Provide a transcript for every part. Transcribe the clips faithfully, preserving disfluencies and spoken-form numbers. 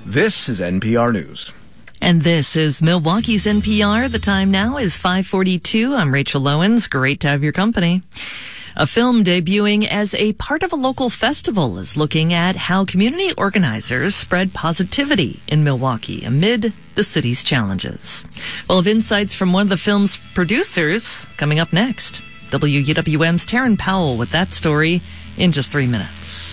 This is N P R News. And this is Milwaukee's N P R. The time now is five forty-two. I'm Rachel Lowens. Great to have your company. A film debuting as a part of a local festival is looking at how community organizers spread positivity in Milwaukee amid the city's challenges. We'll have insights from one of the film's producers coming up next. W U W M's Taryn Powell with that story in just three minutes.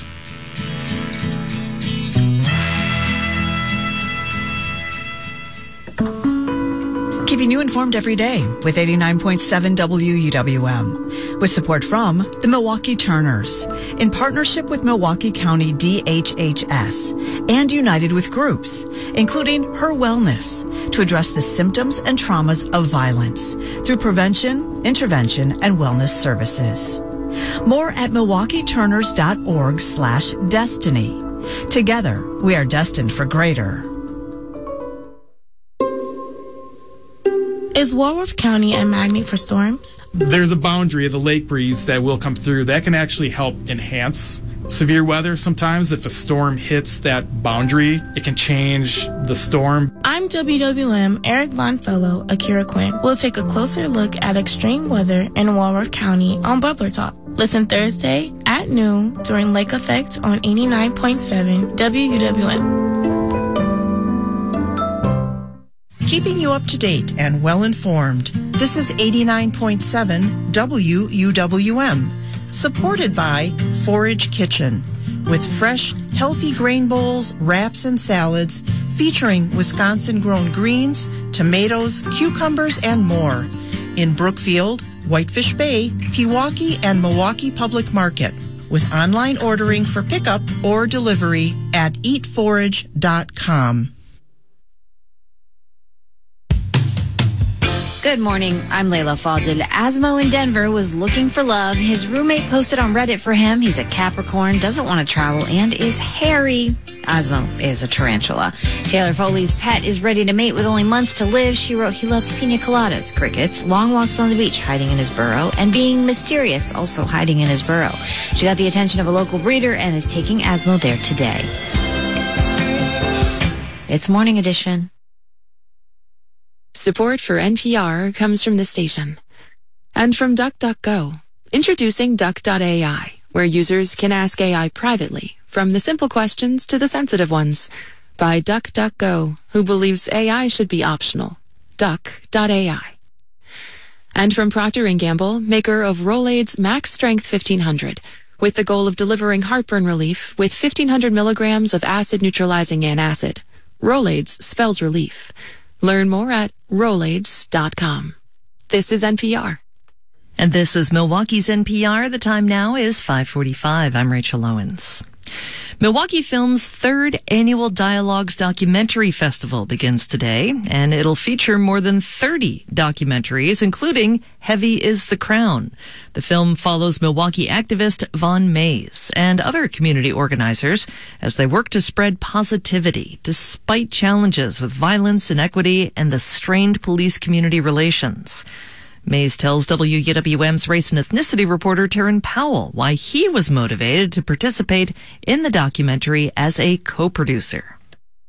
Keeping you informed every day with eighty-nine point seven W U W M. With support from the Milwaukee Turners, in partnership with Milwaukee County D H H S and United with Groups, including Her Wellness, to address the symptoms and traumas of violence through prevention, intervention, and wellness services. More at milwaukee turners dot org slash destiny. Together, we are destined for greater. Is Walworth County a magnet for storms? There's a boundary of the lake breeze that will come through. That can actually help enhance severe weather. Sometimes if a storm hits that boundary, it can change the storm. I'm W W M Eric Von Fellow, Akira Quinn. We'll take a closer look at extreme weather in Walworth County on Bubbler Talk. Listen Thursday at noon during Lake Effect on eighty-nine point seven W U W M. Keeping you up to date and well-informed, this is eighty-nine point seven W U W M, supported by Forage Kitchen, with fresh, healthy grain bowls, wraps, and salads, featuring Wisconsin-grown greens, tomatoes, cucumbers, and more, in Brookfield, Whitefish Bay, Pewaukee, and Milwaukee Public Market, with online ordering for pickup or delivery at eat forage dot com. Good morning. I'm Layla Falded. Asmo in Denver was looking for love. His roommate posted on Reddit for him. He's a Capricorn, doesn't want to travel, and is hairy. Asmo is a tarantula. Taylor Foley's pet is ready to mate with only months to live. She wrote he loves pina coladas, crickets, long walks on the beach, hiding in his burrow, and being mysterious, also hiding in his burrow. She got the attention of a local breeder and is taking Asmo there today. It's Morning Edition. Support for N P R comes from the station. And from DuckDuckGo. Introducing Duck dot A I, where users can ask A I privately, from the simple questions to the sensitive ones, by DuckDuckGo, who believes A I should be optional. Duck dot A I. And from Procter and Gamble, maker of Rolaids Max Strength fifteen hundred, with the goal of delivering heartburn relief with fifteen hundred milligrams of acid-neutralizing antacid. Rolaids spells relief. Learn more at rolaids dot com. This is N P R. And this is Milwaukee's N P R. The time now is five forty-five. I'm Rachel Owens. Milwaukee Film's third annual Dialogues Documentary Festival begins today, and it'll feature more than thirty documentaries, including Heavy is the Crown. The film follows Milwaukee activist Vaughn Mays and other community organizers as they work to spread positivity despite challenges with violence, inequity, and the strained police-community relations. Mays tells W U W M's race and ethnicity reporter Taryn Powell why he was motivated to participate in the documentary as a co-producer.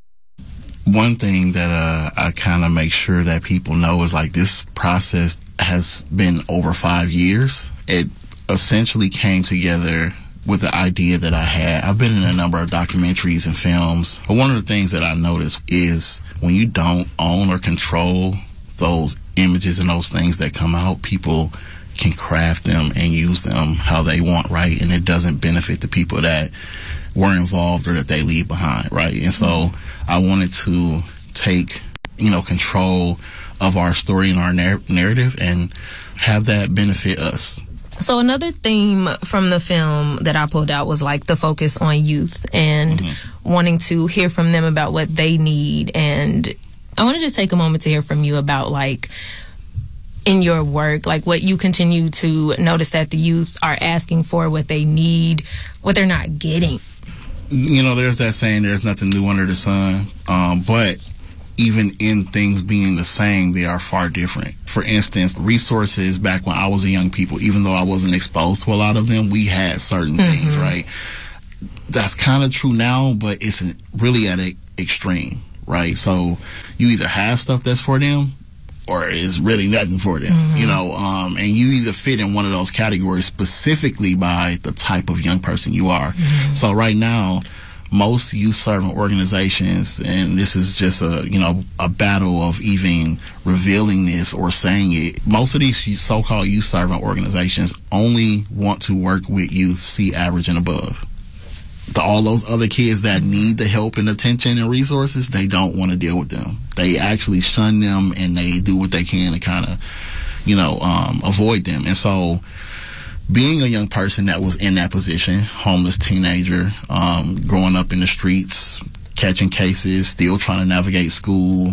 One thing that uh, I kind of make sure that people know is like this process has been over five years. It essentially came together with the idea that I had. I've been in a number of documentaries and films, but one of the things that I noticed is when you don't own or control those images and those things that come out, people can craft them and use them how they want, right? And it doesn't benefit the people that were involved or that they leave behind, right? And so I wanted to take, you know, control of our story and our narr- narrative and have that benefit us. So another theme from the film that I pulled out was like the focus on youth and mm-hmm. wanting to hear from them about what they need. And I want to just take a moment to hear from you about like in your work, like what you continue to notice that the youth are asking for, what they need, what they're not getting. You know, there's that saying, there's nothing new under the sun. Um, but even in things being the same, they are far different. For instance, resources back when I was a young people, even though I wasn't exposed to a lot of them, we had certain mm-hmm. things, right? that's kind of true now, but it's really at an extreme, right? So you either have stuff that's for them, or it's really nothing for them, mm-hmm. you know, um, and you either fit in one of those categories specifically by the type of young person you are. Mm-hmm. So right now, most youth serving organizations, and this is just a, you know, a battle of even revealing this or saying it, most of these so-called youth serving organizations only want to work with youth C average and above. The, all those other kids that need the help and attention and resources, they don't want to deal with them. They actually shun them, and they do what they can to kind of, you know, um, avoid them. And so being a young person that was in that position, homeless teenager, um, growing up in the streets, catching cases, still trying to navigate school,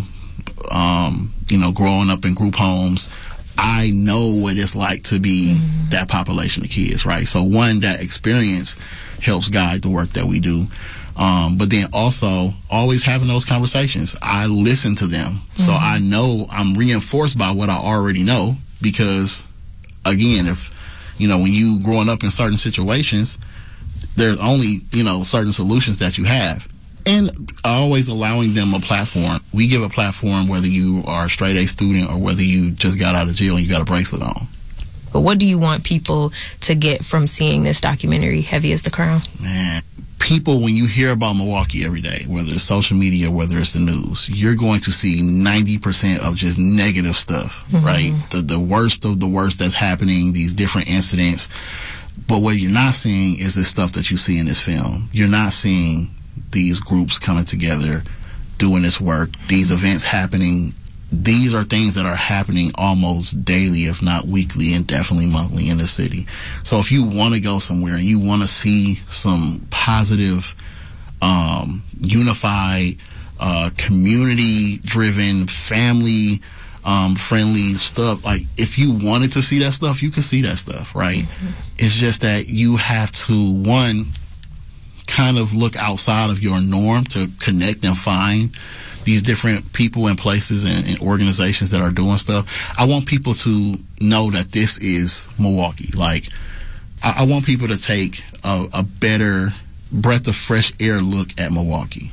um, you know, growing up in group homes, I know what it's like to be mm-hmm. that population of kids, right? So one, that experience helps guide the work that we do. Um, but then also always having those conversations. I listen to them. Mm-hmm. So I know I'm reinforced by what I already know, because again, if, you know, when you growing up in certain situations, there's only, you know, certain solutions that you have. And always allowing them a platform. We give a platform whether you are a straight A student or whether you just got out of jail and you got a bracelet on. But what do you want people to get from seeing this documentary, Heavy as the Crown? Man, people, when you hear about Milwaukee every day, whether it's social media, whether it's the news, you're going to see ninety percent of just negative stuff, mm-hmm. right? The, the worst of the worst that's happening, these different incidents. But what you're not seeing is the stuff that you see in this film. You're not seeing these groups coming together, doing this work, these events happening. These are things that are happening almost daily, if not weekly, and definitely monthly in the city. So if you want to go somewhere and you want to see some positive, um, unified, uh, community-driven, family um, friendly stuff, like if you wanted to see that stuff, you could see that stuff, right? Mm-hmm. It's just that you have to, one, kind of look outside of your norm to connect and find these different people and places and, and organizations that are doing stuff. I want people to know that this is Milwaukee. Like, I, I want people to take a, a better breath of fresh air look at Milwaukee.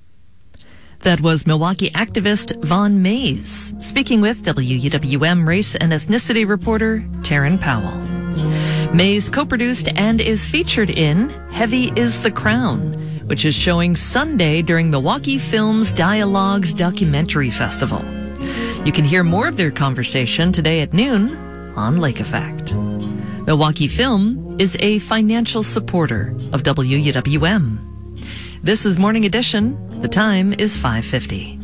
That was Milwaukee activist Vaughn Mays speaking with W U W M race and ethnicity reporter Taryn Powell. Mays co-produced and is featured in Heavy is the Crown, which is showing Sunday during Milwaukee Films Dialogues Documentary Festival. You can hear more of their conversation today at noon on Lake Effect. Milwaukee Film is a financial supporter of W U W M. This is Morning Edition. The time is five fifty.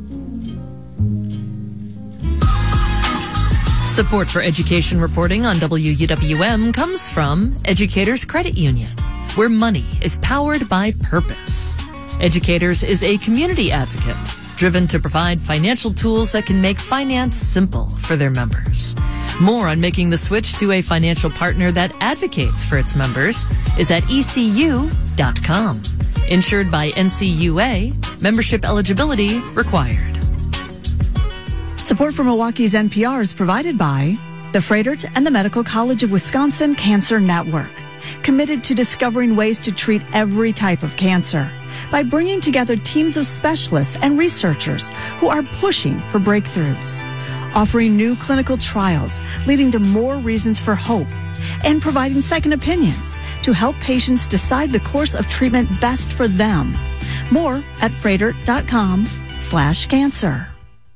Support for education reporting on W U W M comes from Educators Credit Union, where money is powered by purpose. Educators is a community advocate driven to provide financial tools that can make finance simple for their members. More on making the switch to a financial partner that advocates for its members is at E C U dot com. Insured by N C U A, membership eligibility required. Support for Milwaukee's N P R is provided by the Froedtert and the Medical College of Wisconsin Cancer Network, committed to discovering ways to treat every type of cancer by bringing together teams of specialists and researchers who are pushing for breakthroughs, offering new clinical trials leading to more reasons for hope, and providing second opinions to help patients decide the course of treatment best for them. More at Froedtert dot com slash cancer.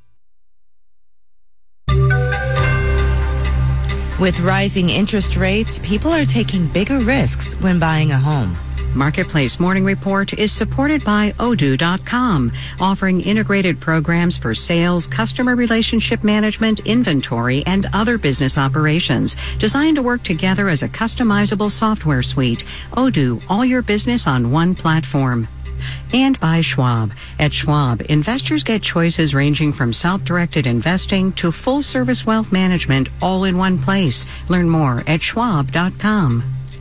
With rising interest rates, people are taking bigger risks when buying a home. Marketplace Morning Report is supported by Odoo dot com, offering integrated programs for sales, customer relationship management, inventory, and other business operations, designed to work together as a customizable software suite. Odoo, all your business on one platform. And by Schwab. At Schwab, investors get choices ranging from self-directed investing to full-service wealth management all in one place. Learn more at schwab dot com.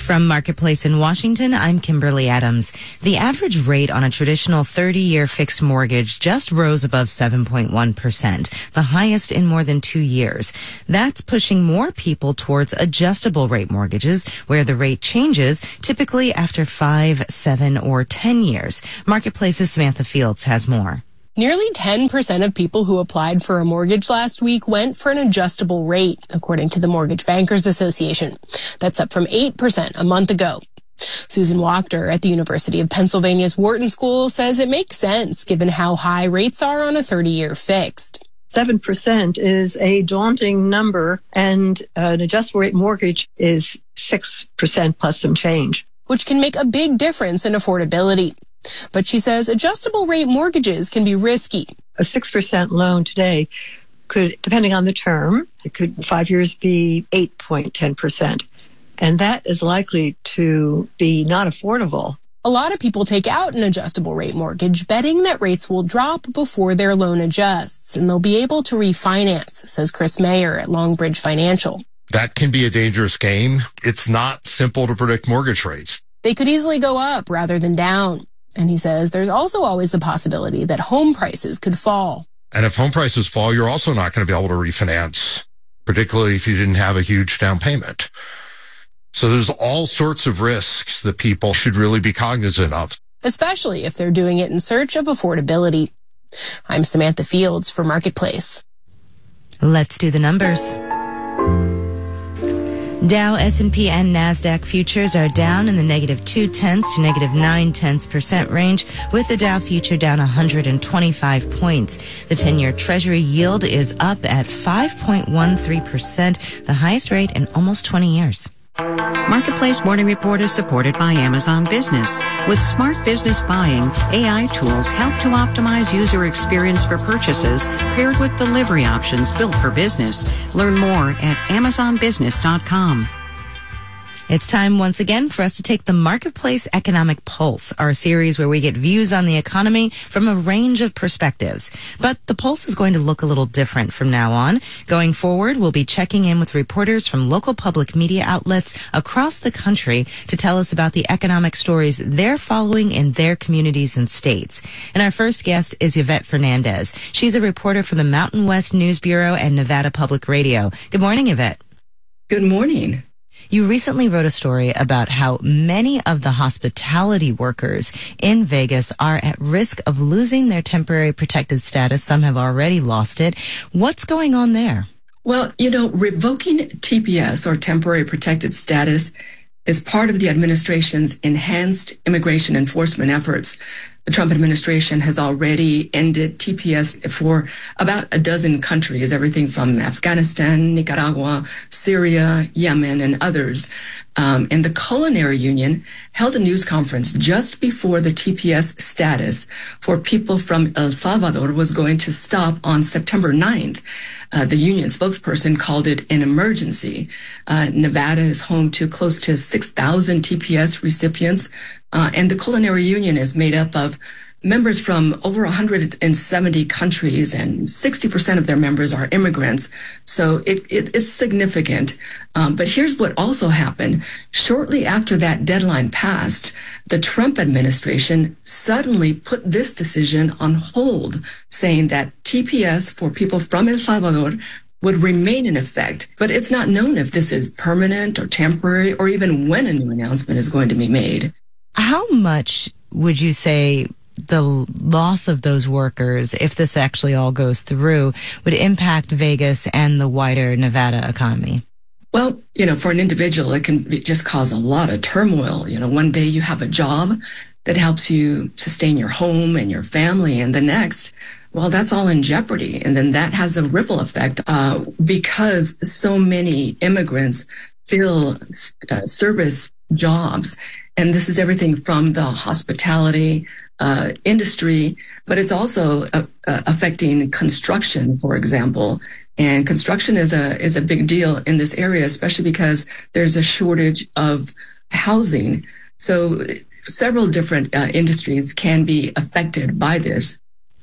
From Marketplace in Washington, I'm Kimberly Adams. The average rate on a traditional thirty-year fixed mortgage just rose above seven point one percent, the highest in more than two years. That's pushing more people towards adjustable rate mortgages, where the rate changes typically after five, seven, or ten years. Marketplace's Samantha Fields has more. Nearly ten percent of people who applied for a mortgage last week went for an adjustable rate, according to the Mortgage Bankers Association. That's up from eight percent a month ago. Susan Wachter at the University of Pennsylvania's Wharton School says it makes sense given how high rates are on a thirty-year fixed. seven percent is a daunting number, and an adjustable rate mortgage is six percent plus some change, which can make a big difference in affordability. But she says adjustable rate mortgages can be risky. A six percent loan today could, depending on the term, it could five years be eight point one zero percent. And that is likely to be not affordable. A lot of people take out an adjustable rate mortgage betting that rates will drop before their loan adjusts and they'll be able to refinance, says Chris Mayer at Longbridge Financial. That can be a dangerous game. It's not simple to predict mortgage rates. They could easily go up rather than down. And he says there's also always the possibility that home prices could fall. And if home prices fall, you're also not going to be able to refinance, particularly if you didn't have a huge down payment. So there's all sorts of risks that people should really be cognizant of, especially if they're doing it in search of affordability. I'm Samantha Fields for Marketplace. Let's do the numbers. Dow, S and P, and NASDAQ futures are down in the negative two-tenths to negative nine-tenths percent range, with the Dow future down one hundred twenty-five points. The ten-year Treasury yield is up at five point one three percent, the highest rate in almost twenty years. Marketplace Morning Report is supported by Amazon Business. With smart business buying, A I tools help to optimize user experience for purchases paired with delivery options built for business. Learn more at amazon business dot com. It's time once again for us to take the Marketplace Economic Pulse, our series where we get views on the economy from a range of perspectives. But the pulse is going to look a little different from now on. Going forward, we'll be checking in with reporters from local public media outlets across the country to tell us about the economic stories they're following in their communities and states. And our first guest is Yvette Fernandez. She's a reporter for the Mountain West News Bureau and Nevada Public Radio. Good morning, Yvette. Good morning. You recently wrote a story about how many of the hospitality workers in Vegas are at risk of losing their temporary protected status. Some have already lost it. What's going on there? Well, you know, revoking T P S, or temporary protected status, is part of the administration's enhanced immigration enforcement efforts. The Trump administration has already ended T P S for about a dozen countries, everything from Afghanistan, Nicaragua, Syria, Yemen, and others. Um, and the Culinary Union held a news conference just before the T P S status for people from El Salvador was going to stop on September ninth. Uh, the union spokesperson called it an emergency. Uh, Nevada is home to close to six thousand T P S recipients, uh, and the Culinary Union is made up of members from over one hundred seventy countries, and sixty percent of their members are immigrants. So it, it, it's significant. Um, but here's what also happened. Shortly after that deadline passed, the Trump administration suddenly put this decision on hold, saying that T P S for people from El Salvador would remain in effect. But it's not known if this is permanent or temporary, or even when a new announcement is going to be made. How much would you say the loss of those workers, if this actually all goes through, would impact Vegas and the wider Nevada economy? Well, you know, for an individual, it can just cause a lot of turmoil. You know, one day you have a job that helps you sustain your home and your family, and the next, well, that's all in jeopardy. And then that has a ripple effect uh, because so many immigrants fill uh, service jobs. And this is everything from the hospitality uh, industry, but it's also uh, uh, affecting construction, for example. And construction is a is a big deal in this area, especially because there's a shortage of housing. So several different uh, industries can be affected by this.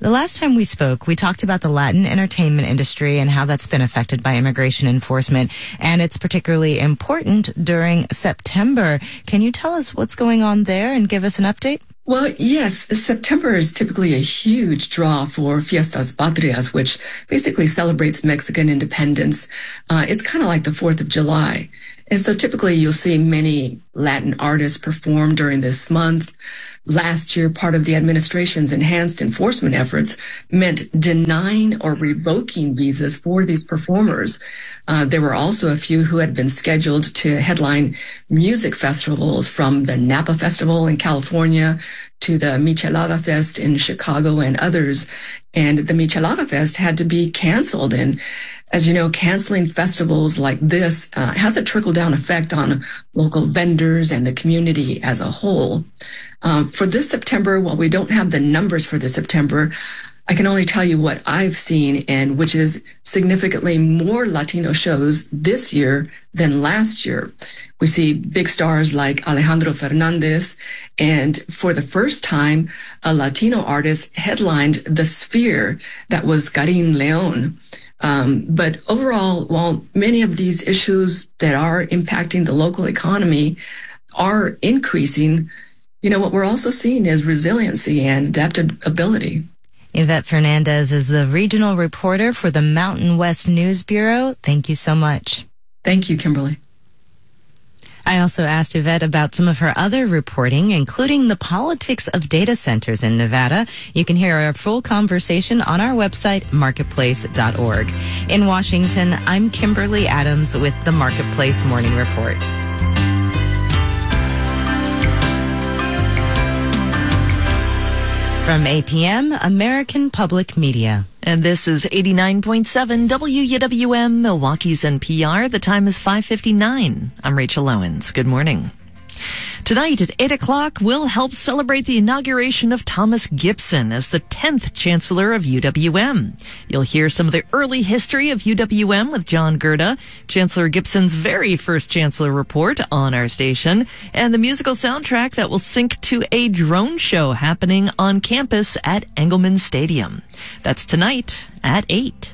The last time we spoke, we talked about the Latin entertainment industry and how that's been affected by immigration enforcement, and it's particularly important during September. Can you tell us what's going on there and give us an update? Well, yes, September is typically a huge draw for Fiestas Patrias, which basically celebrates Mexican independence. Uh, it's kind of like the fourth of July. And so typically you'll see many Latin artists perform during this month. Last year, part of the administration's enhanced enforcement efforts meant denying or revoking visas for these performers. Uh, there were also a few who had been scheduled to headline music festivals, from the Napa Festival in California to the Michelada Fest in Chicago and others. And the Michelada Fest had to be canceled. And as you know, canceling festivals like this uh, has a trickle-down effect on local vendors and the community as a whole. Um, for this September, while we don't have the numbers for this September, I can only tell you what I've seen, and which is significantly more Latino shows this year than last year. We see big stars like Alejandro Fernandez, and for the first time, a Latino artist headlined the Sphere. That was Karim Leon. Um, but overall, while many of these issues that are impacting the local economy are increasing, you know, what we're also seeing is resiliency and adaptability. Yvette Fernandez is the regional reporter for the Mountain West News Bureau. Thank you so much. Thank you, Kimberly. I also asked Yvette about some of her other reporting, including the politics of data centers in Nevada. You can hear our full conversation on our website, marketplace dot org. In Washington, I'm Kimberly Adams with the Marketplace Morning Report. From A P M, American Public Media. And this is eighty-nine point seven W U W M, Milwaukee's N P R. The time is five fifty-nine. I'm Rachel Owens. Good morning. Tonight at eight o'clock, we'll help celebrate the inauguration of Thomas Gibson as the tenth Chancellor of U W M. You'll hear some of the early history of U W M with John Gerda, Chancellor Gibson's very first Chancellor report on our station, and the musical soundtrack that will sync to a drone show happening on campus at Engelman Stadium. That's tonight at eight.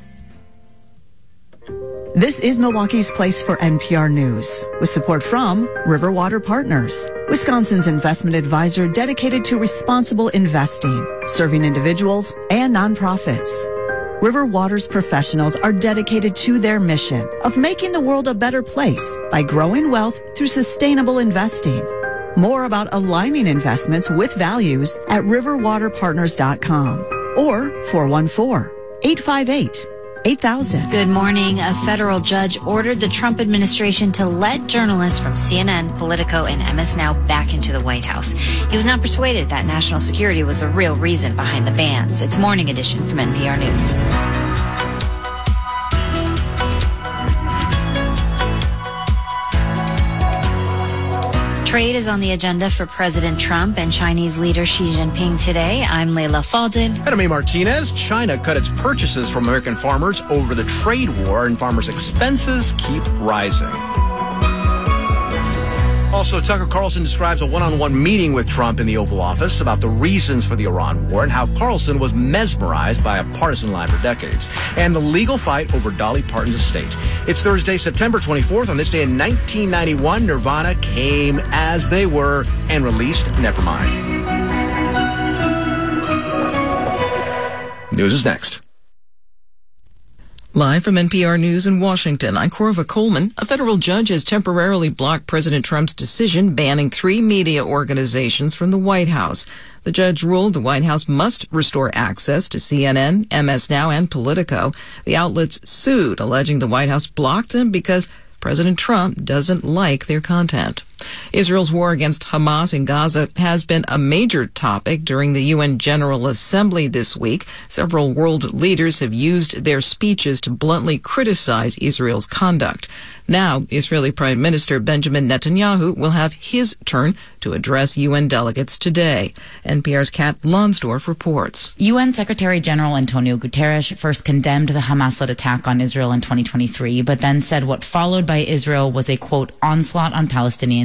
This is Milwaukee's Place for N P R News, with support from Riverwater Partners, Wisconsin's investment advisor dedicated to responsible investing, serving individuals and nonprofits. Riverwater's professionals are dedicated to their mission of making the world a better place by growing wealth through sustainable investing. More about aligning investments with values at riverwater partners dot com or four one four, eight five eight, eight thousand. Good morning. A federal judge ordered the Trump administration to let journalists from C N N, Politico, and M S Now back into the White House. He was not persuaded that national security was the real reason behind the bans. It's Morning Edition from N P R News. Trade is on the agenda for President Trump and Chinese leader Xi Jinping today. I'm Layla Faldin. And I'm A. Martinez. China cut its purchases from American farmers over the trade war, and farmers' expenses keep rising. Also, Tucker Carlson describes a one-on-one meeting with Trump in the Oval Office about the reasons for the Iran war and how Carlson was mesmerized by a partisan line for decades, and the legal fight over Dolly Parton's estate. It's Thursday, September twenty-fourth. On this day in nineteen ninety-one, Nirvana came as they were and released Nevermind. News is next. Live from N P R News in Washington, I'm Corva Coleman. A federal judge has temporarily blocked President Trump's decision banning three media organizations from the White House. The judge ruled the White House must restore access to C N N, M S Now, and Politico. The outlets sued, alleging the White House blocked them because President Trump doesn't like their content. Israel's war against Hamas in Gaza has been a major topic during the U N General Assembly this week. Several world leaders have used their speeches to bluntly criticize Israel's conduct. Now, Israeli Prime Minister Benjamin Netanyahu will have his turn to address U N delegates today. N P R's Kat Lonsdorf reports. U N Secretary General Antonio Guterres first condemned the Hamas-led attack on Israel in twenty twenty-three, but then said what followed by Israel was a, quote, onslaught on Palestinians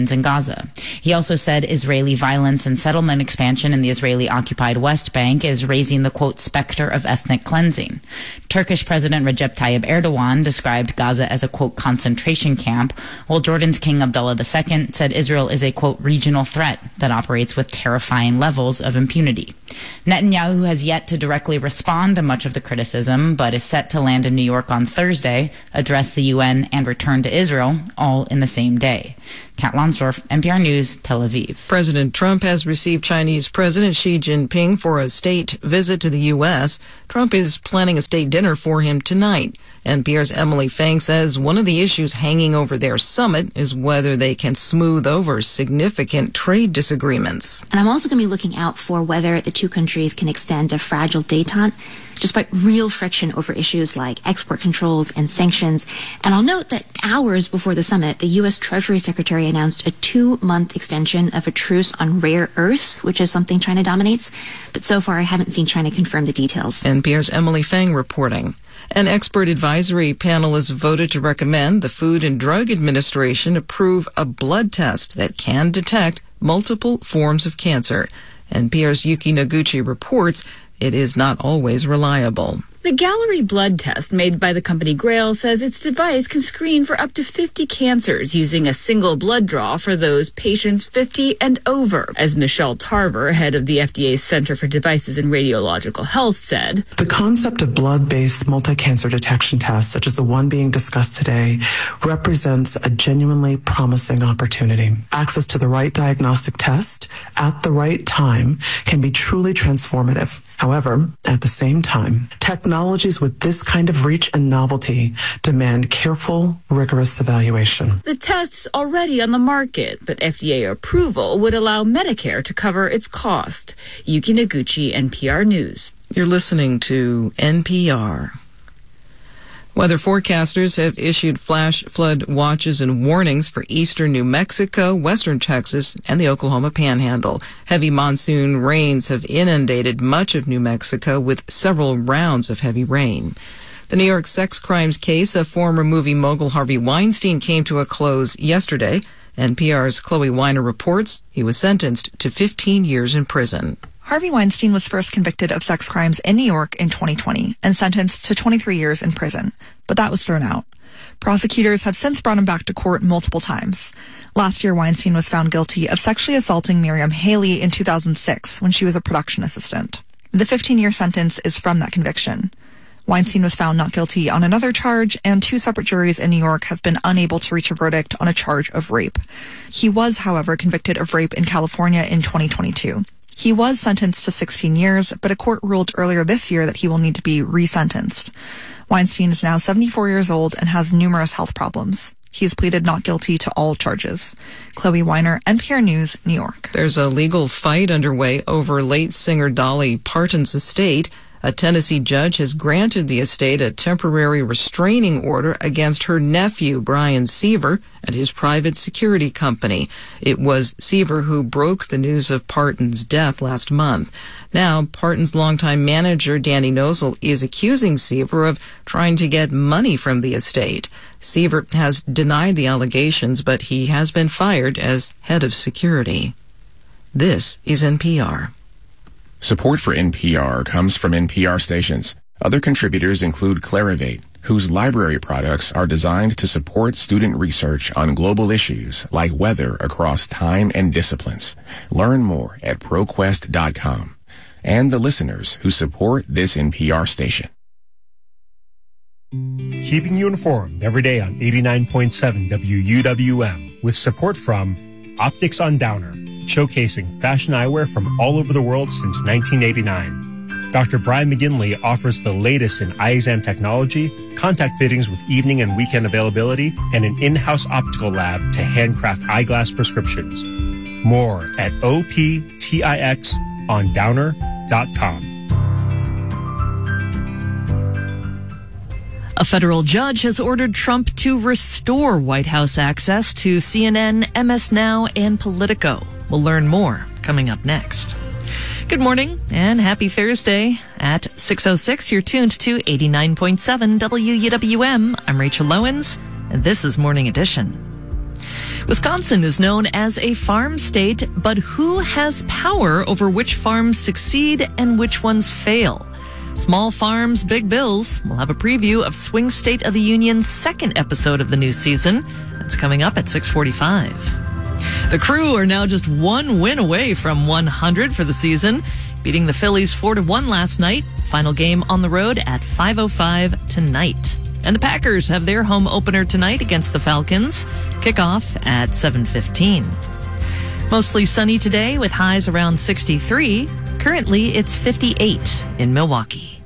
remains in Gaza. He also said Israeli violence and settlement expansion in the Israeli-occupied West Bank is raising the, quote, specter of ethnic cleansing. Turkish President Recep Tayyip Erdogan described Gaza as a, quote, concentration camp, while Jordan's King Abdullah the Second said Israel is a, quote, regional threat that operates with terrifying levels of impunity. Netanyahu has yet to directly respond to much of the criticism, but is set to land in New York on Thursday, address the U N, and return to Israel, all in the same day. Kat Lonsdorf, N P R News, Tel Aviv. President Trump has received Chinese President Xi Jinping for a state visit to the U S. Trump is planning a state dinner for him tonight. N P R's Emily Fang says one of the issues hanging over their summit is whether they can smooth over significant trade disagreements. And I'm also going to be looking out for whether the two countries can extend a fragile détente despite real friction over issues like export controls and sanctions. And I'll note that hours before the summit, the U S Treasury Secretary announced a two-month extension of a truce on rare earths, which is something China dominates. But so far, I haven't seen China confirm the details. N P R's Emily Fang reporting. An expert advisory panel has voted to recommend the Food and Drug Administration approve a blood test that can detect multiple forms of cancer. N P R's Yuki Noguchi reports it is not always reliable. The Gallery blood test made by the company Grail says its device can screen for up to fifty cancers using a single blood draw for those patients fifty and over. As Michelle Tarver, head of the F D A's Center for Devices and Radiological Health, said, the concept of blood-based multi-cancer detection tests, such as the one being discussed today, represents a genuinely promising opportunity. Access to the right diagnostic test at the right time can be truly transformative. However, at the same time, technologies with this kind of reach and novelty demand careful, rigorous evaluation. The test's already on the market, but F D A approval would allow Medicare to cover its cost. Yuki Noguchi, N P R News. You're listening to N P R. Weather forecasters have issued flash flood watches and warnings for eastern New Mexico, western Texas, and the Oklahoma Panhandle. Heavy monsoon rains have inundated much of New Mexico with several rounds of heavy rain. The New York sex crimes case of former movie mogul Harvey Weinstein came to a close yesterday. N P R's Chloe Weiner reports he was sentenced to fifteen years in prison. Harvey Weinstein was first convicted of sex crimes in New York in twenty twenty and sentenced to twenty-three years in prison, but that was thrown out. Prosecutors have since brought him back to court multiple times. Last year, Weinstein was found guilty of sexually assaulting Miriam Haley in two thousand six when she was a production assistant. The fifteen-year sentence is from that conviction. Weinstein was found not guilty on another charge, and two separate juries in New York have been unable to reach a verdict on a charge of rape. He was, however, convicted of rape in California in twenty twenty-two. He was sentenced to sixteen years, but a court ruled earlier this year that he will need to be resentenced. Weinstein is now seventy-four years old and has numerous health problems. He has pleaded not guilty to all charges. Chloe Weiner, N P R News, New York. There's a legal fight underway over late singer Dolly Parton's estate. A Tennessee judge has granted the estate a temporary restraining order against her nephew, Brian Seaver, and his private security company. It was Seaver who broke the news of Parton's death last month. Now, Parton's longtime manager, Danny Nozel, is accusing Seaver of trying to get money from the estate. Seaver has denied the allegations, but he has been fired as head of security. This is N P R. Support for N P R comes from N P R stations. Other contributors include Clarivate, whose library products are designed to support student research on global issues like weather across time and disciplines. Learn more at ProQuest dot com. And the listeners who support this N P R station. Keeping you informed every day on eighty-nine point seven W U W M with support from Optics on Downer, showcasing fashion eyewear from all over the world since nineteen eighty-nine. Doctor Brian McGinley offers the latest in eye exam technology, contact fittings with evening and weekend availability, and an in-house optical lab to handcraft eyeglass prescriptions. More at O P T I X on downer dot com. A federal judge has ordered Trump to restore White House access to C N N, M S Now, and Politico. We'll learn more coming up next. Good morning and happy Thursday. At six oh six, you're tuned to eighty-nine point seven W U W M. I'm Rachel Lowens, and this is Morning Edition. Wisconsin is known as a farm state, but who has power over which farms succeed and which ones fail? Small Farms, Big Bills. We'll have a preview of Swing State of the Union's second episode of the new season. That's coming up at six forty-five. The Crew are now just one win away from one hundred for the season, beating the Phillies four to one last night. Final game on the road at five oh five tonight. And the Packers have their home opener tonight against the Falcons. Kickoff at seven fifteen. Mostly sunny today with highs around sixty-three. Currently, it's fifty-eight in Milwaukee.